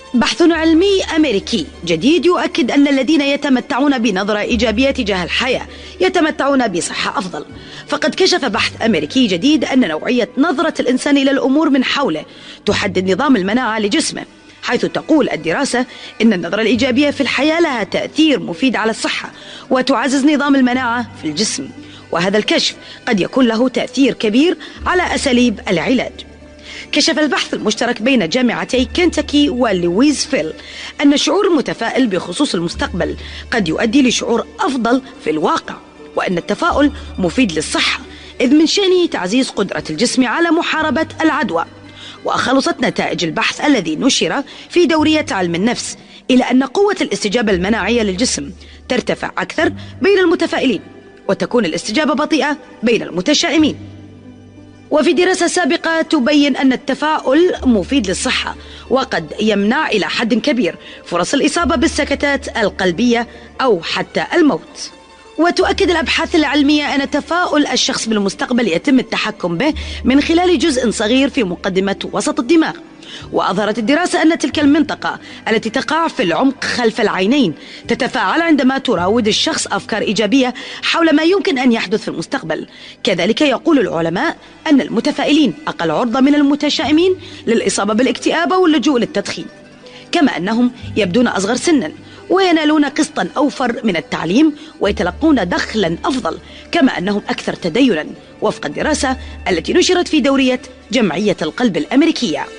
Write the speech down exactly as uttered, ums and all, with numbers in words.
بحث علمي أمريكي جديد يؤكد أن الذين يتمتعون بنظرة إيجابية تجاه الحياة يتمتعون بصحة أفضل. فقد كشف بحث أمريكي جديد أن نوعية نظرة الإنسان إلى الأمور من حوله تحدد نظام المناعة لجسمه، حيث تقول الدراسة إن النظرة الإيجابية في الحياة لها تأثير مفيد على الصحة وتعزز نظام المناعة في الجسم، وهذا الكشف قد يكون له تأثير كبير على أساليب العلاج. كشف البحث المشترك بين جامعتي كنتاكي ولويزفيل أن الشعور المتفائل بخصوص المستقبل قد يؤدي لشعور أفضل في الواقع، وأن التفاؤل مفيد للصحة إذ من شأنه تعزيز قدرة الجسم على محاربة العدوى. وأخلصت نتائج البحث الذي نشر في دورية علم النفس إلى أن قوة الاستجابة المناعية للجسم ترتفع أكثر بين المتفائلين، وتكون الاستجابة بطيئة بين المتشائمين. وفي دراسة سابقة تبين أن التفاؤل مفيد للصحة وقد يمنع إلى حد كبير فرص الإصابة بالسكتات القلبية أو حتى الموت. وتؤكد الأبحاث العلمية أن تفاؤل الشخص بالمستقبل يتم التحكم به من خلال جزء صغير في مقدمة وسط الدماغ. وأظهرت الدراسة أن تلك المنطقة التي تقع في العمق خلف العينين تتفاعل عندما تراود الشخص أفكار إيجابية حول ما يمكن أن يحدث في المستقبل. كذلك يقول العلماء أن المتفائلين أقل عرضة من المتشائمين للإصابة بالاكتئاب واللجوء للتدخين، كما أنهم يبدون أصغر سنا وينالون قسطا أوفر من التعليم ويتلقون دخلا أفضل، كما أنهم أكثر تدينا، وفق الدراسة التي نشرت في دورية جمعية القلب الأمريكية.